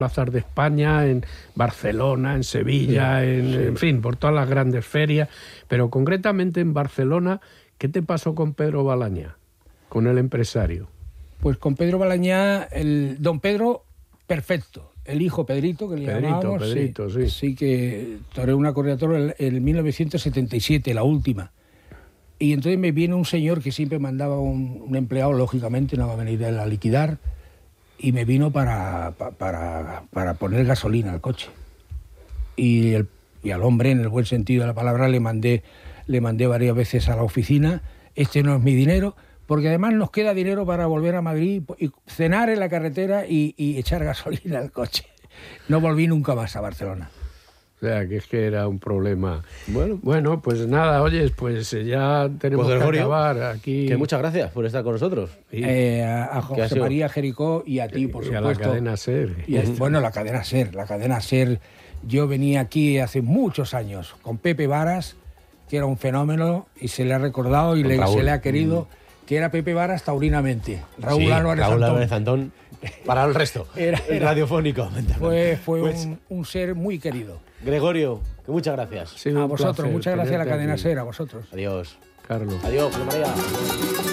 plazas de España, en Barcelona, en Sevilla, en fin, por todas las grandes ferias, pero concretamente en Barcelona, ¿qué te pasó con Pedro Balañá, con el empresario? Pues con Pedro Balañá, don Pedro, perfecto. El hijo Pedrito, que le llamábamos. Pedrito, sí. Sí, que toreó una corrida de toros en 1977, la última. Y entonces me viene un señor que siempre mandaba un empleado, lógicamente, no va a venir él a liquidar, y me vino para poner gasolina al coche. Y al hombre, en el buen sentido de la palabra, le mandé varias veces a la oficina: este no es mi dinero, porque además nos queda dinero para volver a Madrid y cenar en la carretera y echar gasolina al coche. No volví nunca más a Barcelona. O sea, que es que era un problema. Bueno, pues nada, oyes, pues ya tenemos que acabar aquí. Que muchas gracias por estar con nosotros. A José María Jericó y a ti, por supuesto. Y a la cadena SER. Bueno, la cadena SER. Yo venía aquí hace muchos años con Pepe Varas, que era un fenómeno, y se le ha recordado y se le ha querido, que era Pepe Varas taurinamente. Raúl Álvarez Antón. Para el resto, era radiofónico. Fue un ser muy querido. Gregorio, que muchas gracias. A vosotros, muchas gracias a la cadena SER, a vosotros. Adiós. Carlos. Adiós, José María.